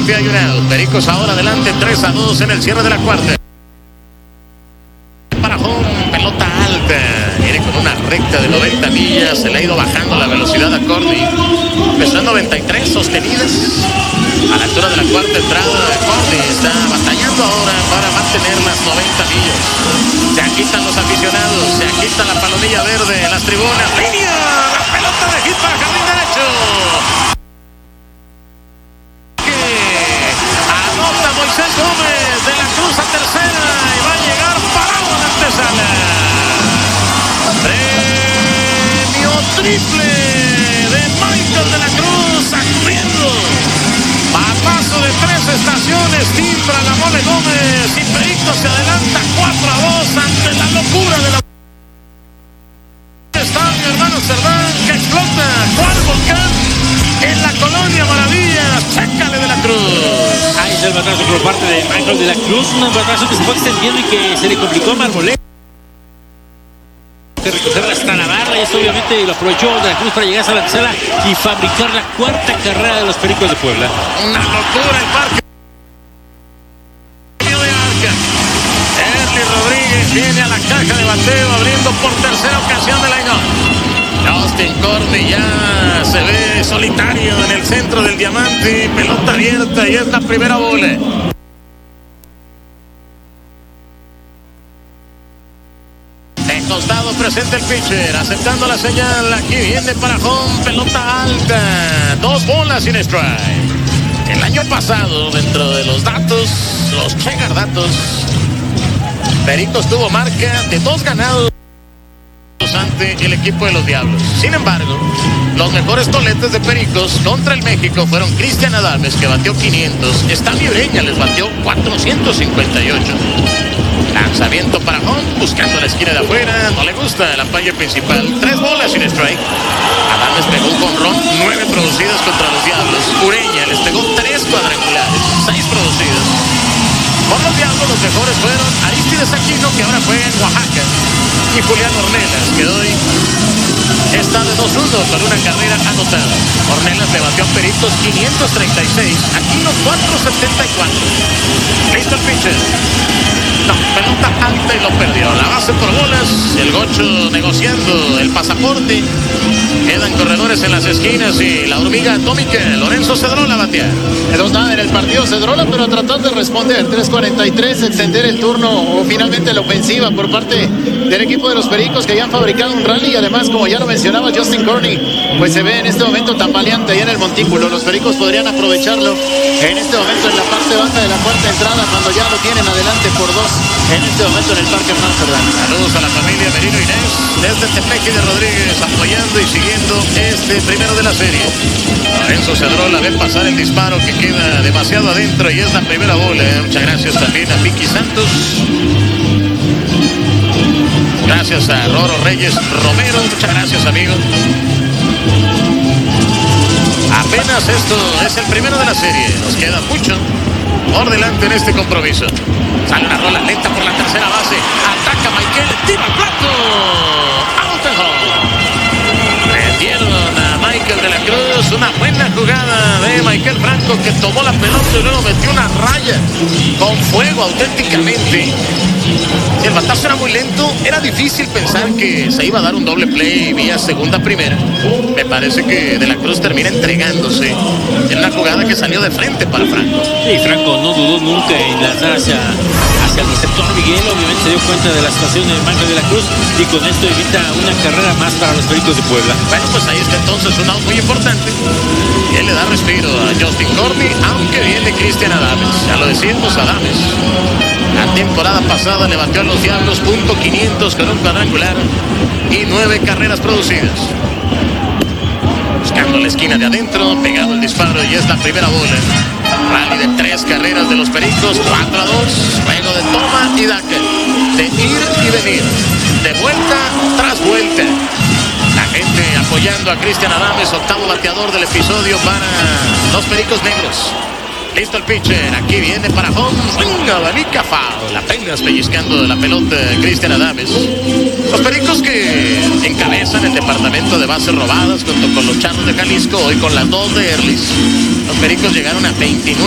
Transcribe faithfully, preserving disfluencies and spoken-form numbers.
Filadelfia hay un out. Pericos ahora adelante tres a dos en el cierre de la cuarta. Para home, pelota alta. Viene con una recta de noventa millas. Se le ha ido bajando la velocidad a Cordy. Empezó en noventa y tres sostenidas. A la altura de la cuarta entrada, Cordy está batallando ahora para mantener las noventa millas. Se agitan los aficionados, se agita la palomilla verde en las tribunas. ¡Línea! La pelota de hit para jardín derecho. Que anota Moisés Gómez de la Cruz a tercera y va a llegar parado a la antesala. Premio triple de Michael de la Cruz sacriendo. Papazo de tres estaciones, timbra la Mole Gómez y Pericos se adelanta cuatro a dos ante la locura de la... Está mi hermano Cerdán que explota, cual volcán en la colonia Maravillas, chécale de la Cruz. Ahí está el batazo por parte de Michael de la Cruz, un batazo que se fue extendiendo y que se le complicó a Marmolejo. Que recogerla hasta la barra y eso obviamente lo aprovechó de la Cruz para llegar a la tercera y fabricar la cuarta carrera de los Pericos de Puebla. Una locura el parque de Arca. Erly Rodríguez viene a la caja de bateo abriendo por tercera ocasión de line-up. Justin Cordy ya se ve solitario en el centro del diamante, pelota abierta y es la primera bola. Costado presente el pitcher, aceptando la señal, aquí viene para home, pelota alta, dos bolas sin strike. El año pasado, dentro de los datos, los Chegar datos, Pericos tuvo marca de dos ganados ante el equipo de los Diablos. Sin embargo, los mejores toletes de Pericos contra el México fueron Cristian Adames, que batió quinientos, Stanley Breña les batió cuatrocientos cincuenta y ocho. Lanzamiento para home, buscando la esquina de afuera, no le gusta el apaño principal, tres bolas sin strike. Adames pegó un jonrón, nueve producidas contra los Diablos. Ureña les pegó tres cuadrangulares, seis producidas. Por los Diablos los mejores fueron Aristides Aquino, que ahora juega en Oaxaca, y Julián Ornelas, que hoy está de dos uno con una carrera anotada. Ornelas le batió a Pericos quinientos treinta y seis, Aquino cuatrocientos setenta y cuatro. Listo el pitcher. No, pelota alta y lo perdió. La base por bolas. El Gocho negociando el pasaporte. Quedan corredores en las esquinas y la hormiga atómica. Lorenzo Cedrola batea. dos nada en el partido Cedrola, pero tratando de responder. tres cuarenta y tres, extender el turno o finalmente la ofensiva por parte del equipo de los Pericos, que ya han fabricado un rally. Y además, como ya lo mencionaba Justin Cordy, pues se ve en este momento tambaleante ahí en el montículo. Los Pericos podrían aprovecharlo en este momento en la parte baja de la cuarta entrada, cuando ya lo tienen adelante por dos en este momento en el Parque Hernán Cerdán. Saludos a la familia Merino Inés desde Tepeji de Rodríguez, apoyando y siguiendo este primero de la serie. Lorenzo Cedrola ve pasar el disparo que queda demasiado adentro y es la primera bola. Muchas gracias también a Vicky Santos. Gracias a Roro Reyes Romero. Muchas gracias, amigo. Apenas esto es el primero de la serie. Nos queda mucho por delante en este compromiso. Sale una rola lenta por la tercera base. Ataca Michael. Tira al plato. Out and home. Prendieron a Michael de la Cruz. Una buena jugada de Michael Franco, que tomó la pelota y luego metió una raya con fuego auténticamente. El batazo era muy lento. Era difícil pensar que se iba a dar un doble play vía segunda primera. Me parece que de la Cruz termina entregándose en una jugada que salió de frente para Franco. Sí, Franco no dudó nunca en lanzar hacia, hacia el receptor Miguel. Obviamente se dio cuenta de la situación de Michael de la Cruz y con esto evita una carrera más para los Pericos de Puebla. Bueno, pues ahí está entonces un out muy importante. Él le da respiro a Justin Cordy, aunque viene Cristian Adames. Ya lo decimos, Adames. La temporada pasada le batió a los Diablos punto quinientos con un cuadrangular y nueve carreras producidas. Buscando la esquina de adentro, pegado el disparo y es la primera bola. Rally de tres carreras de los Pericos, cuatro a dos. Juego de toma y daca, de ir y venir, de vuelta tras vuelta. La gente apoyando a Cristian Adames, octavo bateador del episodio para los Pericos Negros. Listo el pitcher, aquí viene para home, swing, abanica, foul, apenas pellizcando la pelota Cristian Adames. Los Pericos que encabezan el departamento de bases robadas junto con los Charros de Jalisco, hoy con las dos de Erlis. Los Pericos llegaron a veintinueve.